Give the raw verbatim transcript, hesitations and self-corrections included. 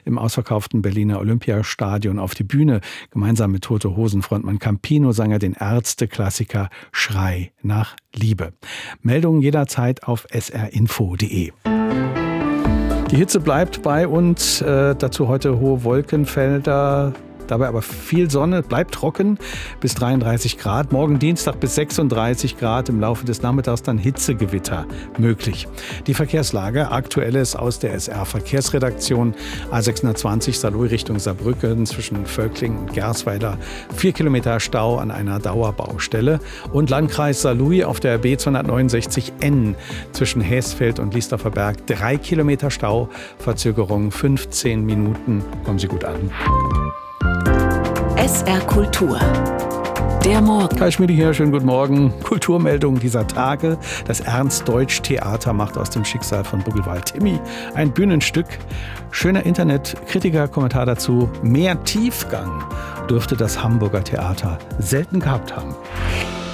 im ausverkauften Berliner Olympiastadion auf die Bühne. Gemeinsam mit Tote Hosen-Frontmann Campino sang er den Ärzte-Klassiker Schrei nach Liebe. Meldungen jederzeit auf s r info punkt d e. Die Hitze bleibt bei uns, äh, dazu heute hohe Wolkenfelder. Dabei aber viel Sonne, bleibt trocken bis dreiunddreißig Grad. Morgen Dienstag bis sechsunddreißig Grad, im Laufe des Nachmittags dann Hitzegewitter möglich. Die Verkehrslage, aktuelles aus der S R-Verkehrsredaktion. A sechshundertzwanzig Saarlouis Richtung Saarbrücken zwischen Völklingen und Gersweiler. Vier Kilometer Stau an einer Dauerbaustelle. Und Landkreis Saarlouis auf der B zweihundertneunundsechzig N zwischen Heesfeld und Liesdorfer Berg. Drei Kilometer Stau, Verzögerung fünfzehn Minuten. Kommen Sie gut an. S R Kultur. Der Morgen. Kai Schmiede hier, schönen guten Morgen. Kulturmeldung dieser Tage. Das Ernst-Deutsch-Theater macht aus dem Schicksal von Buckelwald Timmy ein Bühnenstück. Schöner Internet-Kritiker-Kommentar dazu. Mehr Tiefgang dürfte das Hamburger Theater selten gehabt haben.